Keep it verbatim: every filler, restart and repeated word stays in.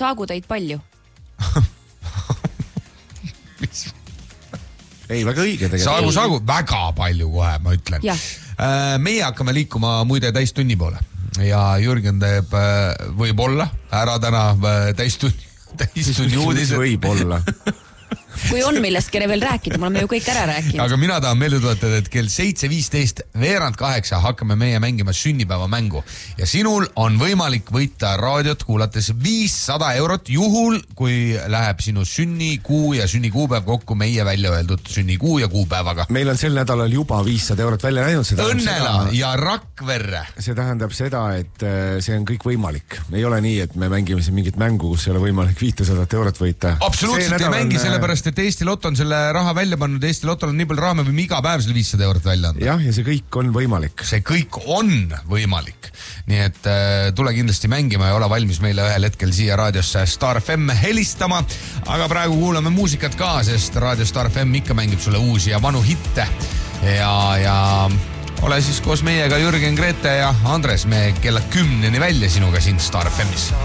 saagutäid palju? Ei, väga õige tegelikult. Saagu, saagu, väga palju kohe, ma ütlen. Ja. Meie hakkame liikuma muide täistunni poole. Ja Jürgen teeb võib-olla ära täna täistunni, täistunni uudised. Võib-olla. Kui on millestki veel rääkida, me oleme ju kõik ära rääkinud. Aga mina tahan meelde tuletada, et kell seitse viisteist veerand kaheksa hakkame meie mängima sünnipäeva mängu. Ja sinul on võimalik võita raadiot kuulates viissada eurot juhul, kui läheb sinu sünnikuu ja sünnikuupäev kokku meie välja öeldud sünnikuu ja kuupäevaga. Meil on sel nädalal juba viissada eurot välja näinud. Seda Õnnela seda, ja Rakverre. See tähendab seda, et see on kõik võimalik. Ei ole nii, et me mängime siin mingit mängu, kus ei ole võimalik viissada eurot võita. Absoluutselt ei mängi sellepärast, et Eesti Lotto on selle raha välja pannud, Eesti Lotol on nii palju raha, me võime iga päev selle viissada eurot välja anda. Jah, ja see kõik on võimalik. See kõik on võimalik. Nii et äh, tule kindlasti mängima ja ole valmis meile ühel hetkel siia raadiosse Star F M helistama. Aga praegu kuulame muusikat ka, sest raadio Star F M ikka mängib sulle uusi ja vanu hitte. Ja, ja ole siis koos meiega Jürgen, Grete ja Andres, me kella kümneni välja sinuga siin Star F Mis.